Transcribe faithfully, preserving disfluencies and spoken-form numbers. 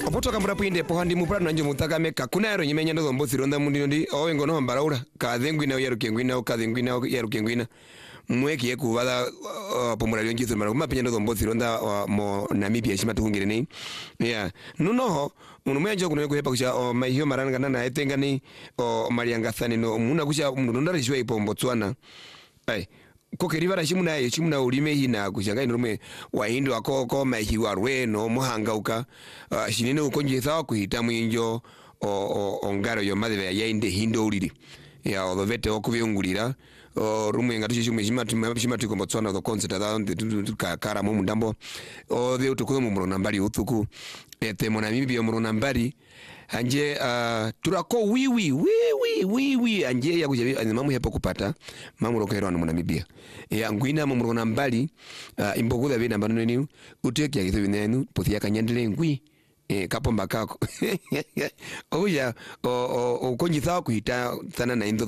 Opoto kambura pinde pohandi mupra nanjo mutakame kakuna yaro nyimenya ndo mbosi ronda mundi ndi owe ngono mbaraura ka thengwina yaro kengwina ka thengwina yaro kengwina mweki yeku bada pomura lyo ngizo mara kumapenya ndo mbosi ronda mo Namibia shima tukungire ni yeah nuno uno mwenjo kuno kuhepa kusha mahio maranga nana etenga ni o marianga thani no muna kusha mundu ndari shwe ipo Botswana ai kokeriva rashimuna ye chimuna ulime hina kushanga inomwe wahindo akoko mahiwa rweno muhangauka uh, shinene ukonjitha kuhita mwinjo o ongaro yo madhe ya inde hindo uliri ya odovete okubyungulira o rumwe ngatushi chimwe chimatu chimatu Botswana the concert that ka kara mu ndambo o the utukuzo mu nambari utuku ete mona mibio mu nambari anje uh, turako wiwi wiwi wiwi anje ya kujabi mamu hepo kupata mamu rokero anu Namibia ya ngwina mu nambari uh, imboguda bina mbano ni uteki ya kitu binenu pothia kanyandele ngwi eh kapomba kako oya o o konjitha kuhita thana na indo